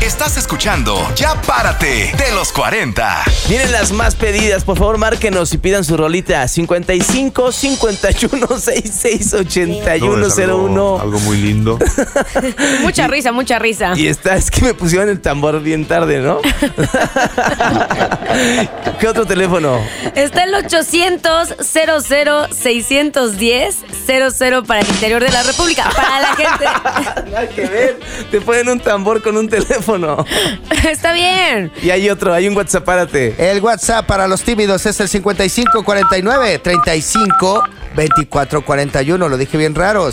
Estás escuchando Ya Párate de los 40. Vienen las más pedidas. Por favor, márquenos y pidan su rolita. 55 51 66 8101. Algo muy lindo. Mucha risa, mucha risa. Y es que me pusieron el tambor bien tarde, ¿no? ¿Qué otro teléfono? Está el 800-00-610-00 para el interior de la República. Para la gente. Nada que ver. Te ponen un tambor con un teléfono. Está bien. Y hay un WhatsApp, párate. El WhatsApp para los tímidos es el 5549-352441. Lo dije bien raro.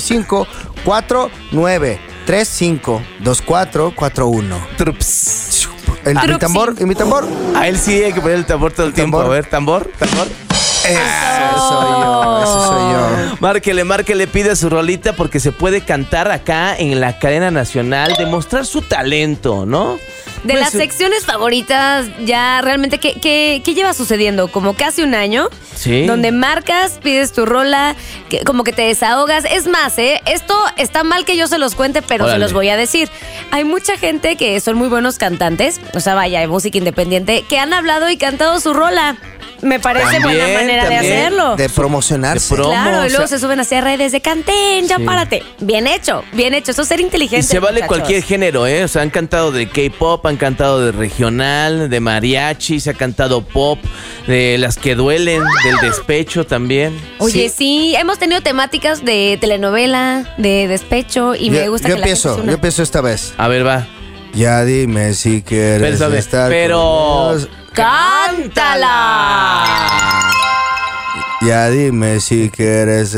5549-352441. Trups. ¿Mi tambor? ¿Y mi tambor? A él sí hay que poner el tambor todo el tiempo. tambor. A ver, tambor. Ese soy yo. Márquele, pide su rolita porque se puede cantar acá en la cadena nacional, demostrar su talento, ¿no? De Pues, las secciones favoritas, ya realmente, ¿qué lleva sucediendo? Como casi un año. Sí. Donde marcas, pides tu rola, como que te desahogas. Es más, esto está mal que yo se los cuente, pero Órale. se los voy a decir. Hay mucha gente que son muy buenos cantantes, o sea, vaya, de música independiente, que han hablado y cantado su rola. Me parece buena manera de hacerlo. De promocionarse. De promo, Claro, y luego o sea, se suben así a redes de canten, ya Sí. párate. Bien hecho. Eso es ser inteligente. y se vale muchachos. cualquier género, ¿eh? O sea, han cantado de K-pop, han cantado de regional, de mariachi, se ha cantado pop, de las que duelen, del despecho también. Oye, sí, hemos tenido temáticas de telenovela, de despecho, y me gusta yo que la gente se una. Yo empiezo esta vez. A ver, va. Ya dime si quieres estar pero... conmigo. ¡Cántala! Ya dime si quieres